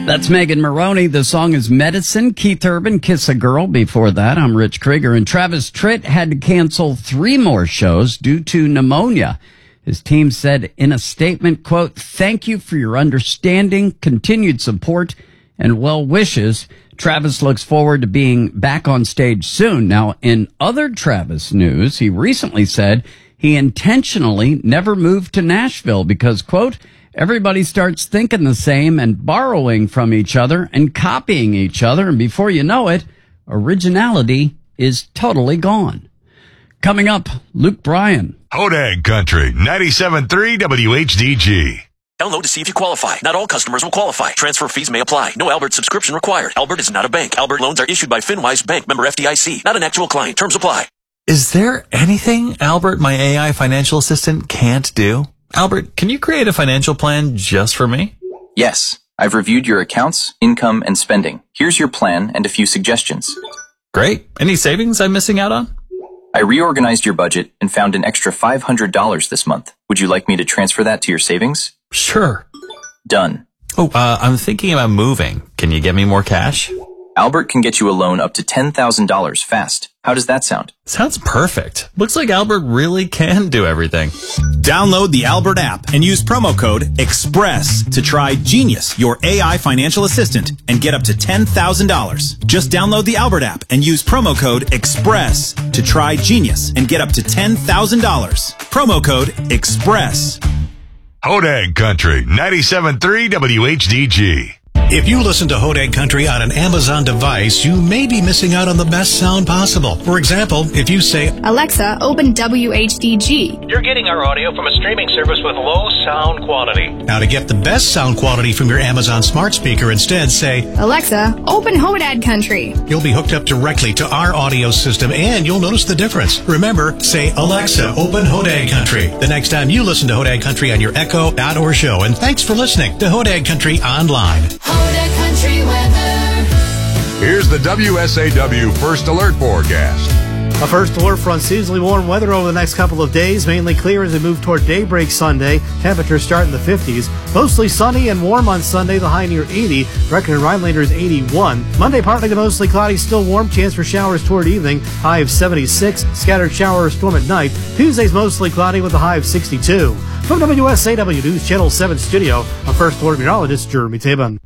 That's Megan Maroney. The song is Medicine. Keith Urban, Kiss a Girl. Before that, I'm Rich Krieger. And Travis Tritt had to cancel 3 more shows due to pneumonia. His team said in a statement, quote, "Thank you for your understanding, continued support, and well wishes. Travis looks forward to being back on stage soon." Now, in other Travis news, he recently said he intentionally never moved to Nashville because, quote, "Everybody starts thinking the same and borrowing from each other and copying each other. And before you know it, originality is totally gone." Coming up, Luke Bryan. Hodag Country, 97.3 WHDG. Download to see if you qualify. Not all customers will qualify. Transfer fees may apply. No Albert subscription required. Albert is not a bank. Albert loans are issued by FinWise Bank, member FDIC. Not an actual client. Terms apply. Is there anything Albert, my AI financial assistant, can't do? Albert, can you create a financial plan just for me? Yes. I've reviewed your accounts, income, and spending. Here's your plan and a few suggestions. Great. Any savings I'm missing out on? I reorganized your budget and found an extra $500 this month. Would you like me to transfer that to your savings? Sure. Done. Oh, I'm thinking about moving. Can you get me more cash? Albert can get you a loan up to $10,000 fast. How does that sound? Sounds perfect. Looks like Albert really can do everything. Download the Albert app and use promo code EXPRESS to try Genius, your AI financial assistant, and get up to $10,000. Just download the Albert app and use promo code EXPRESS to try Genius and get up to $10,000. Promo code EXPRESS. Hodag Country, 97.3 WHDG. If you listen to Hodag Country on an Amazon device, you may be missing out on the best sound possible. For example, if you say, "Alexa, open WHDG." You're getting our audio from a streaming service with low sound quality. Now to get the best sound quality from your Amazon smart speaker, instead say, "Alexa, open Hodag Country." You'll be hooked up directly to our audio system and you'll notice the difference. Remember, say, "Alexa, open Hodag Country" the next time you listen to Hodag Country on your Echo, or Show. And thanks for listening to Hodag Country Online. Hodag Country weather. Here's the WSAW First Alert forecast. A first alert for unseasonably warm weather over the next couple of days. Mainly clear as we move toward daybreak Sunday. Temperatures start in the 50s. Mostly sunny and warm on Sunday, the high near 80. Record in Rhinelander is 81. Monday, partly to mostly cloudy, still warm. Chance for showers toward evening. High of 76. Scattered shower or storm at night. Tuesday's mostly cloudy with a high of 62. From WSAW News Channel 7 studio, I'm First Alert meteorologist Jeremy Taban.